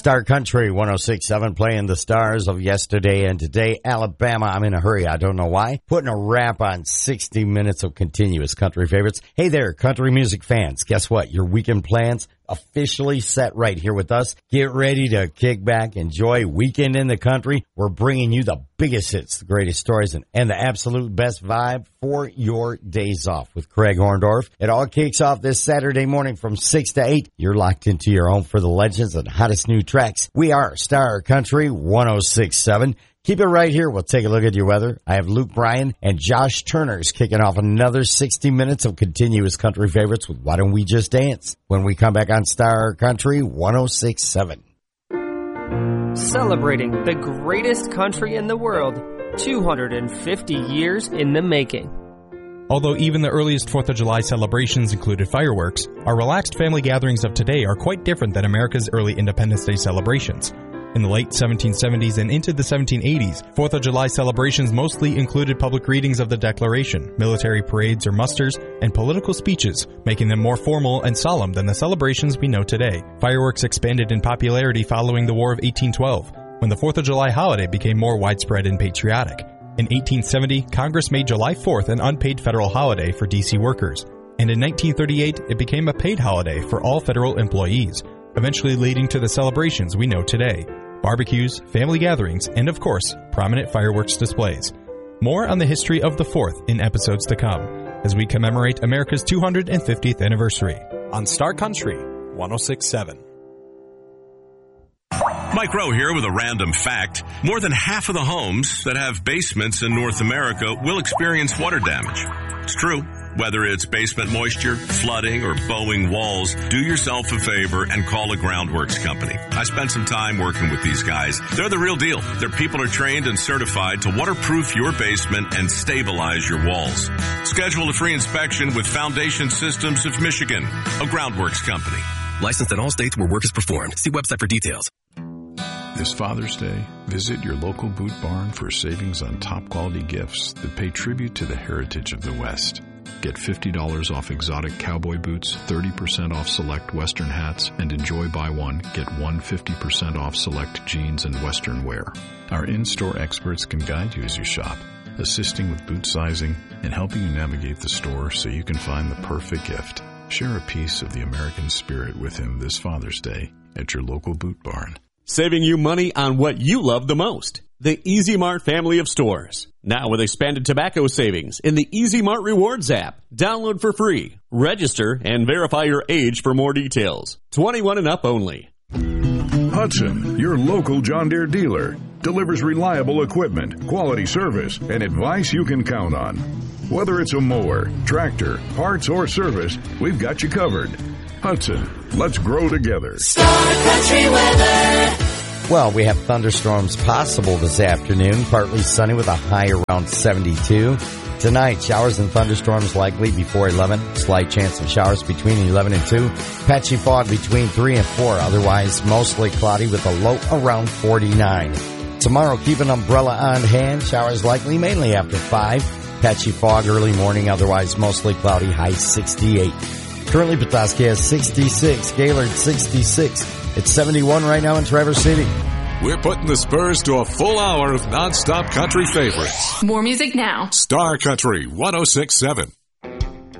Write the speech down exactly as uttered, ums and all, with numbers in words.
Star Country one oh six point seven playing the stars of yesterday and today. Alabama, I'm in a hurry. I don't know why. Putting a wrap on sixty minutes of continuous country favorites. Hey there, country music fans. Guess what? Your weekend plans officially set right here with us. Get ready to kick back, enjoy Weekend in the Country. We're bringing you the biggest hits, the greatest stories, and, and the absolute best vibe for your days off with Craig Horndorf. It all kicks off this Saturday morning from six to eight. You're locked into your home for the legends and hottest new tracks. We are Star Country one oh six point seven. Keep it right here. We'll take a look at your weather. I have Luke Bryan and Josh Turner's kicking off another sixty minutes of continuous country favorites with Why Don't We Just Dance when we come back on Star Country one oh six point seven. Celebrating the greatest country in the world, two hundred fifty years in the making. Although even the earliest fourth of July celebrations included fireworks, our relaxed family gatherings of today are quite different than America's early Independence Day celebrations. In the late seventeen seventies and into the seventeen eighties, fourth of July celebrations mostly included public readings of the Declaration, military parades or musters, and political speeches, making them more formal and solemn than the celebrations we know today. Fireworks expanded in popularity following the War of eighteen twelve, when the fourth of July holiday became more widespread and patriotic. In eighteen seventy, Congress made July fourth an unpaid federal holiday for D C workers, and in nineteen thirty-eight, it became a paid holiday for all federal employees, eventually leading to the celebrations we know today. Barbecues, family gatherings, and of course, prominent fireworks displays. More on the history of the fourth in episodes to come, as we commemorate America's two hundred fiftieth anniversary. On Star Country one oh six point seven. Mike Rowe here with a random fact. More than half of the homes that have basements in North America will experience water damage. It's true. Whether it's basement moisture, flooding, or bowing walls, do yourself a favor and call a Groundworks company. I spent some time working with these guys. They're the real deal. Their people are trained and certified to waterproof your basement and stabilize your walls. Schedule a free inspection with Foundation Systems of Michigan, a Groundworks company. Licensed in all states where work is performed. See website for details. This Father's Day, visit your local Boot Barn for savings on top-quality gifts that pay tribute to the heritage of the West. Get fifty dollars off exotic cowboy boots, thirty percent off select Western hats, and enjoy buy one, get one fifty percent off select jeans and Western wear. Our in-store experts can guide you as you shop, assisting with boot sizing and helping you navigate the store so you can find the perfect gift. Share a piece of the American spirit with him this Father's Day at your local Boot Barn. Saving you money on what you love the most. The Easy Mart family of stores. Now with expanded tobacco savings in the Easy Mart Rewards app. Download for free. Register and verify your age for more details. twenty-one and up only. Hudson, your local John Deere dealer, delivers reliable equipment, quality service, and advice you can count on. Whether it's a mower, tractor, parts, or service, we've got you covered. Hudson, let's grow together. Star Country weather. Well, we have thunderstorms possible this afternoon, partly sunny with a high around seventy-two. Tonight, showers and thunderstorms likely before eleven. Slight chance of showers between eleven and two. Patchy fog between three and four. Otherwise, mostly cloudy with a low around forty-nine. Tomorrow, keep an umbrella on hand. Showers likely mainly after five. Patchy fog early morning. Otherwise, mostly cloudy. High sixty-eight. Currently, Petoskey has sixty-six. Gaylord sixty-six. It's seventy-one right now in Traverse City. We're putting the Spurs to a full hour of nonstop country favorites. More music now. Star Country one oh six point seven.